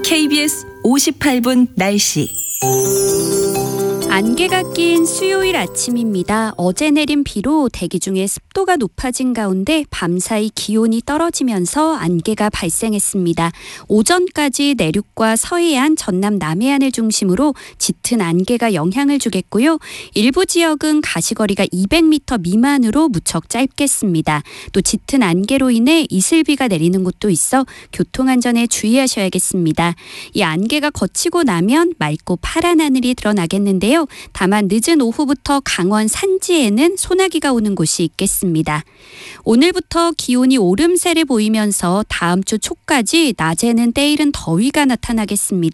KBS 58분 날씨. 안개가 낀 수요일 아침입니다. 어제 내린 비로 대기 중에 습도가 높아진 가운데 밤사이 기온이 떨어지면서 안개가 발생했습니다. 오전까지 내륙과 서해안, 전남 남해안을 중심으로 짙은 안개가 영향을 주겠고요. 일부 지역은 가시거리가 200m 미만으로 무척 짧겠습니다. 또 짙은 안개로 인해 이슬비가 내리는 곳도 있어 교통안전에 주의하셔야겠습니다. 이 안개가 걷히고 나면 맑고 파란 하늘이 드러나겠는데요. 다만 늦은 오후부터 강원 산지에는 소나기가 오는 곳이 있겠습니다. 오늘부터 기온이 오름세를 보이면서 다음 주 초까지 낮에는 때이른 더위가 나타나겠습니다.